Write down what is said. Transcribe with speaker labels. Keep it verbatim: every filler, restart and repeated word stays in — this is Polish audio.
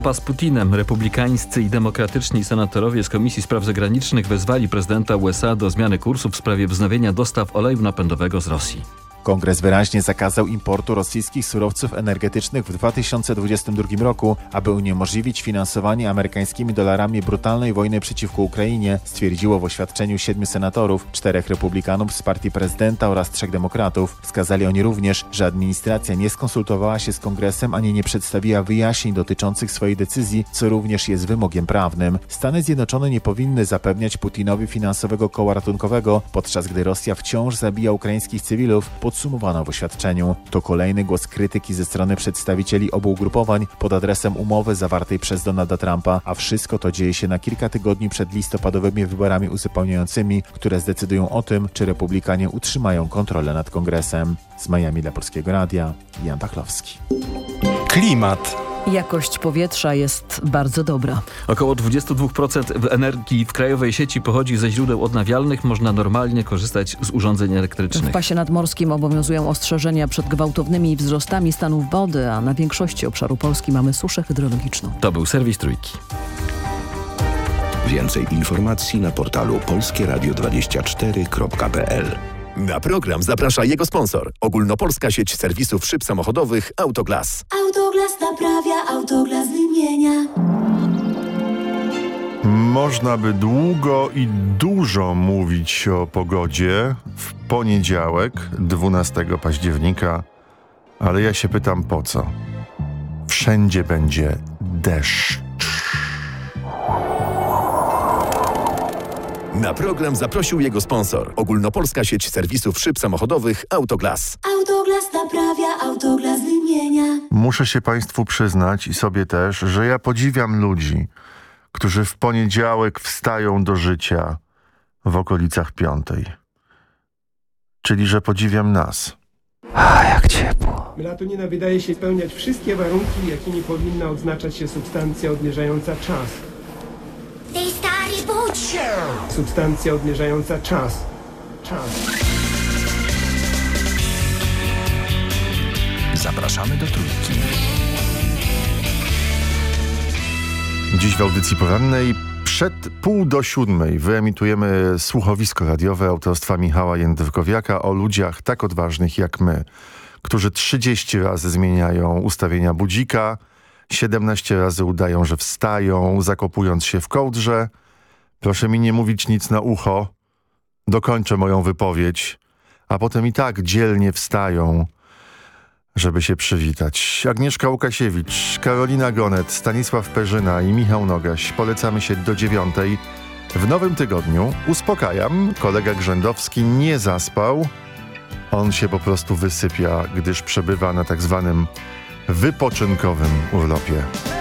Speaker 1: Z Putinem republikańscy i demokratyczni senatorowie z Komisji Spraw Zagranicznych wezwali prezydenta U S A do zmiany kursu w sprawie wznowienia dostaw oleju napędowego z Rosji.
Speaker 2: Kongres wyraźnie zakazał importu rosyjskich surowców energetycznych w dwa tysiące dwudziestym drugim roku, aby uniemożliwić finansowanie amerykańskimi dolarami brutalnej wojny przeciwko Ukrainie, stwierdziło w oświadczeniu siedmiu senatorów, czterech republikanów z partii prezydenta oraz trzech demokratów. Wskazali oni również, że administracja nie skonsultowała się z kongresem ani nie przedstawiła wyjaśnień dotyczących swojej decyzji, co również jest wymogiem prawnym. Stany Zjednoczone nie powinny zapewniać Putinowi finansowego koła ratunkowego, podczas gdy Rosja wciąż zabija ukraińskich cywilów, podsumowano w oświadczeniu. To kolejny głos krytyki ze strony przedstawicieli obu ugrupowań pod adresem umowy zawartej przez Donalda Trumpa, a wszystko to dzieje się na kilka tygodni przed listopadowymi wyborami uzupełniającymi, które zdecydują o tym, czy republikanie utrzymają kontrolę nad kongresem. Z Miami dla Polskiego Radia, Jan Pachlowski.
Speaker 3: Klimat.
Speaker 4: Jakość powietrza jest bardzo dobra.
Speaker 1: Około dwadzieścia dwa procent energii w krajowej sieci pochodzi ze źródeł odnawialnych. Można normalnie korzystać z urządzeń elektrycznych.
Speaker 4: W pasie nadmorskim obowiązują ostrzeżenia przed gwałtownymi wzrostami stanów wody, a na większości obszaru Polski mamy suszę hydrologiczną.
Speaker 1: To był serwis Trójki.
Speaker 5: Więcej informacji na portalu polskie radio dwadzieścia cztery kropka p l.
Speaker 6: Na program zaprasza jego sponsor. Ogólnopolska sieć serwisów szyb samochodowych Autoglas.
Speaker 7: Autoglas naprawia, Autoglas wymienia.
Speaker 3: Można by długo i dużo mówić o pogodzie w poniedziałek, dwunastego października, ale ja się pytam po co? Wszędzie będzie deszcz.
Speaker 6: Na program zaprosił jego sponsor. Ogólnopolska sieć serwisów szyb samochodowych Autoglas.
Speaker 7: Autoglas naprawia, Autoglas wymienia.
Speaker 3: Muszę się Państwu przyznać i sobie też, że ja podziwiam ludzi, którzy w poniedziałek wstają do życia w okolicach piątej. Czyli, że podziwiam nas.
Speaker 1: A, jak ciepło.
Speaker 8: Melatonina wydaje się spełniać wszystkie warunki, jakimi powinna odznaczać się substancja odmierzająca czas.
Speaker 7: Tej stary budź się!
Speaker 8: Substancja odmierzająca czas. Czas.
Speaker 5: Zapraszamy do Trójki.
Speaker 3: Dziś w audycji porannej przed pół do siódmej wyemitujemy słuchowisko radiowe autorstwa Michała Jędrkowiaka o ludziach tak odważnych jak my, którzy trzydzieści razy zmieniają ustawienia budzika, siedemnaście razy udają, że wstają, zakopując się w kołdrze. Proszę mi nie mówić nic na ucho. Dokończę moją wypowiedź, a potem i tak dzielnie wstają, żeby się przywitać. Agnieszka Łukasiewicz, Karolina Gonet, Stanisław Perzyna i Michał Nogaś. Polecamy się do dziewiątej. W nowym tygodniu, uspokajam, kolega Grzędowski nie zaspał. On się po prostu wysypia, gdyż przebywa na tak zwanym wypoczynkowym urlopie.